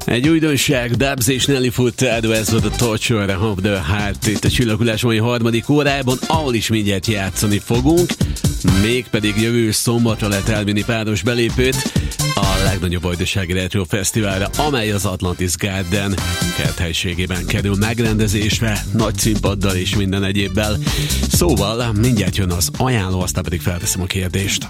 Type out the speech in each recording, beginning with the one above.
Egy újdonság, Dubs és Nelly Furtado, ez volt a Torture of the Heart itt a Csillaghullás mai harmadik órában, ahol is mindjárt játszani fogunk, mégpedig jövő szombatra lehet elvinni páros belépőt a legnagyobb vajdasági retro fesztiválra, amely az Atlantis Garden kerthelységében kerül megrendezésre, nagy színpaddal és minden egyébbel. Szóval mindjárt jön az ajánló, aztán pedig felteszem a kérdést.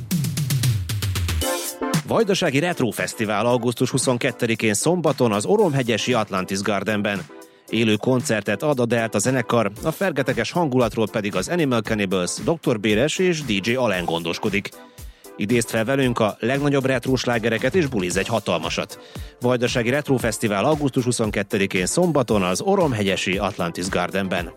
Vajdasági Retro Fesztivál augusztus 22-én szombaton az Oromhegyesi Atlantis Gardenben. Élő koncertet ad a Delta zenekar, a fergeteges hangulatról pedig az Animal Cannibals, Dr. Béres és DJ Alen gondoskodik. Idézd fel velünk a legnagyobb retro slágereket és bulizz egy hatalmasat. Vajdasági Retro Fesztivál augusztus 22-én szombaton az Oromhegyesi Atlantis Gardenben.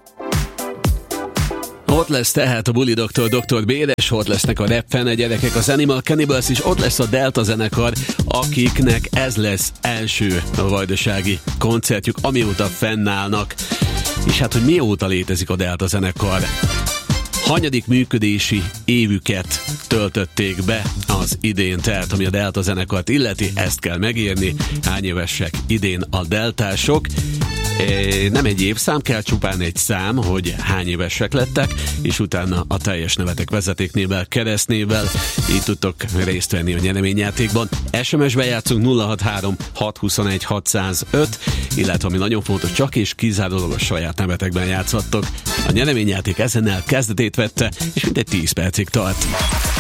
Ott lesz tehát a buli Dr. Béres, ott lesznek a rap fene gyerekek, az Animal Cannibals is, ott lesz a Delta zenekar, akiknek ez lesz első a vajdasági koncertjük, amióta fennállnak. És hát, hogy mióta létezik a Delta zenekar? Hanyadik működési évüket töltötték be az idén, tehát ami a Delta zenekart illeti, ezt kell megírni. Hány évesek idén a deltások? Nem egy évszám kell, csupán egy szám, hogy hány évesek lettek, és utána a teljes nevetek vezetéknével, keresztnével, így tudtok részt venni a nyereményjátékban. SMS-ben játszunk 063 621 605, illetve ami nagyon fontos, csak és kizárólag a saját nevetekben játszhattok. A nyereményjáték ezennel kezdetét vette, és mindegy 10 percig tart.